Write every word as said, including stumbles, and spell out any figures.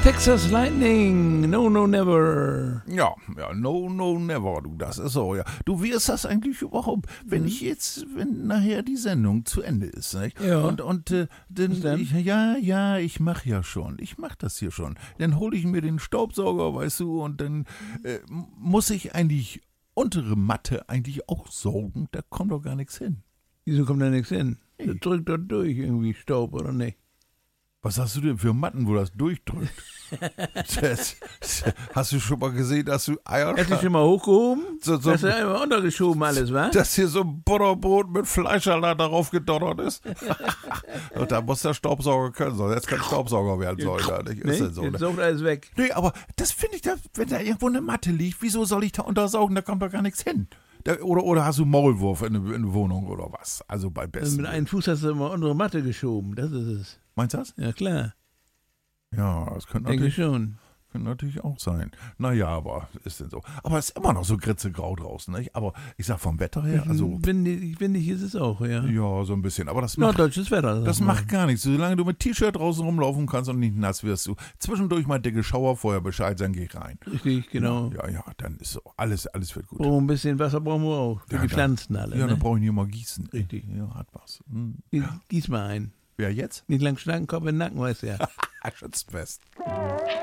Texas Lightning, no, no, never. Ja, ja, no, no, never, du, das ist so, ja. Du, wie ist das eigentlich überhaupt, wenn Mhm. ich jetzt, wenn nachher die Sendung zu Ende ist, nicht? Ja. Und, und, äh, dann, Was denn? ich, ja, ja, ich mach ja schon, ich mach das hier schon. Dann hole ich mir den Staubsauger, weißt du, und dann äh, muss ich eigentlich untere Matte eigentlich auch saugen, da kommt doch gar nichts hin. Wieso kommt da nichts hin? Nee. Das drückt dort durch irgendwie Staub, oder nicht? Was hast du denn für Matten, wo das durchdrückt? das, hast du schon mal gesehen, dass du Eier Hast du schon mal hochgehoben? So- so- Hast du einmal untergeschoben alles, wa? dass hier so ein Butterbrot mit Fleischsalat darauf gedonnert ist. Und da muss der Staubsauger können, sonst jetzt kein Staubsauger werden soll. Ja, nicht? Ist Nee, denn so, jetzt ne? saugt alles weg. Nee, aber das finde ich, da, wenn da irgendwo eine Matte liegt, wieso soll ich da untersaugen? Da kommt doch gar nichts hin. Da, oder, oder hast du Maulwurf in der in der Wohnung oder was? Also bei Also besten. mit einem Fuß hast du immer unsere Matte geschoben, das ist es. Meinst du das? Ja, klar, Ja, das könnte denke natürlich, schon. könnte natürlich auch sein. Naja, aber ist denn so. Aber es ist immer noch so gritzegrau draußen, nicht? Aber ich sag vom Wetter her, also Windig, windig ist es auch, ja. ja, so ein bisschen. Aber das macht Norddeutsches Wetter. sag Das mal. macht gar nichts. Solange du mit T-Shirt draußen rumlaufen kannst und nicht nass wirst, du zwischendurch mal dicke Schauer, vorher Bescheid, dann geh ich rein. Richtig, genau. Ja, ja, dann ist so. Alles, alles wird gut. Oh, ein bisschen Wasser brauchen wir auch. Für Ja, die da- Pflanzen alle. Ja, dann ne? brauche ich nicht mal gießen. Richtig. Ja, hat was. Hm. Gieß- Gieß mal ein. Wer jetzt? Nicht lang schnacken, Kopf in den Nacken, weißt du ja. Schützt fest.